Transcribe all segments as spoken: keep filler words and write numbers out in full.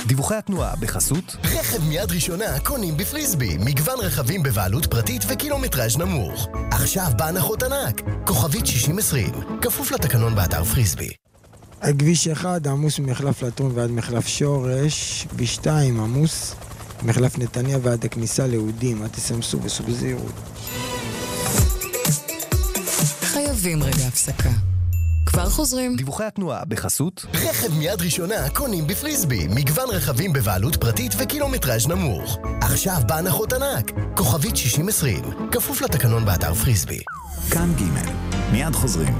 דיווחי התנועה בחסות רכב מיד ראשונה קונים בפריסבי, מגוון רכבים בבעלות פרטית וקילומטראז' נמוך. עכשיו בהנחות ענק, כוכבית שישים עשרים, כפוף לתקנון באתר פריסבי. כביש אחד עמוס ממחלף לטרון ועד מחלף שורש, כביש שתיים עמוס מחלף נתניה ועד הכניסה ליהודים, תסמסו וסעו בזהירות. חייבים רגע הפסקה. כבר חוזרים. דיווחי התנועה בחסות רכב מיד ראשונה קונים בפריסבי, מגוון רכבים בבעלות פרטית וקילומטראז' נמוך. עכשיו בהנחות ענק, כוכבית שישים עשרים, כפוף לתקנון באתר פריסבי. כאן ג' מיד חוזרים.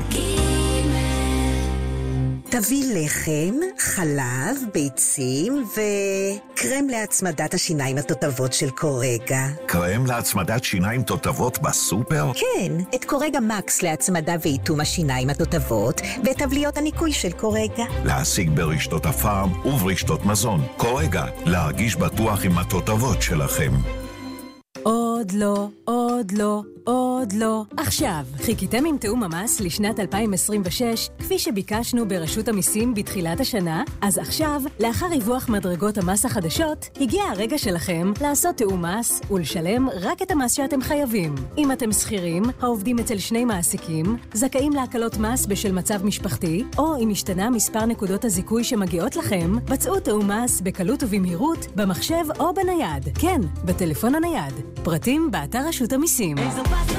תביא לחם, חלב, ביצים וקרם להצמדת השיניים התותבות של קורגה. קרם להצמדת שיניים תותבות בסופר? כן, את קורגה מקס להצמדה ואיתום השיניים התותבות ואת תבליות הניקוי של קורגה. להשיג ברשתות הפארם וברשתות מזון. קורגה, להרגיש בטוח עם התותבות שלכם. עוד לא, עוד לא, עוד לא. עכשיו, חיכיתם עם תאום המס לשנת אלפיים עשרים ושש, כפי שביקשנו ברשות המיסים בתחילת השנה? אז עכשיו, לאחר ריווח מדרגות המס החדשות, הגיע הרגע שלכם לעשות תאום מס ולשלם רק את המס שאתם חייבים. אם אתם שכירים, העובדים אצל שני מעסיקים, זכאים להקלות מס בשל מצב משפחתי, או אם השתנה מספר נקודות הזיכוי שמגיעות לכם, בצעו תאום מס בקלות ובמהירות, במחשב או בנייד. כן, בטלפון הנייד. פרטים באתר רשות המיסים.